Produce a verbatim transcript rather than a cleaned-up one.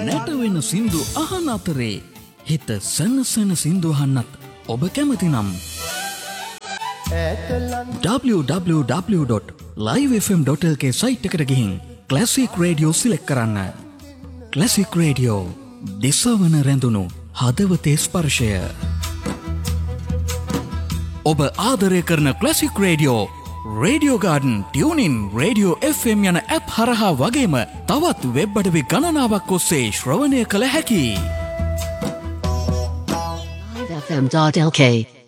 නැටවෙන සින්දු අහන අතරේ හිත සනසන සින්දු අහන්නත් ඔබ කැමති නම් double-u double-u double-u dot live f m dot l k site එකට ගිහින් ක්ලාසික් රේඩියෝ සිලෙක්ට් කරන්න. ක්ලාසික් රේඩියෝ දිසවන රැඳුණු හදවතේ ස්පර්ශය. ඔබ ආදරය කරන classic radio radio garden tuning radio F M යන ඇප් හරහා වගේම තවත් වෙබ් අඩවි ගණනාවක් ඔස්සේ ශ්‍රවණය කළ හැකි. live f m dot l k